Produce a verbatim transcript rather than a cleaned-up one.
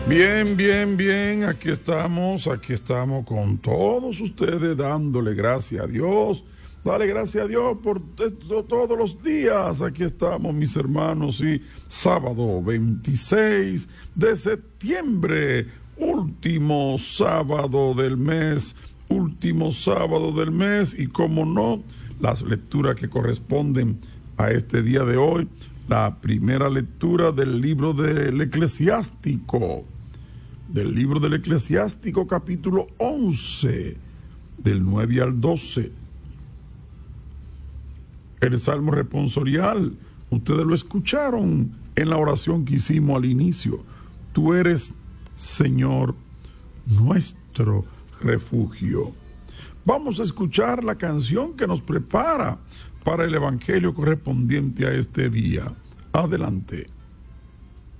Bien, bien, bien, aquí estamos, aquí estamos con todos ustedes dándole gracias a Dios. Dale gracias a Dios por esto todos los días. Aquí estamos, mis hermanos, y sábado veintiséis de septiembre, último sábado del mes, último sábado del mes, y como no, las lecturas que corresponden a este día de hoy. La primera lectura del libro del Eclesiástico, del libro del Eclesiástico, capítulo once, del nueve al doce. El Salmo responsorial, ustedes lo escucharon en la oración que hicimos al inicio. Tú eres, Señor, nuestro refugio. Vamos a escuchar la canción que nos prepara para el evangelio correspondiente a este día. Adelante.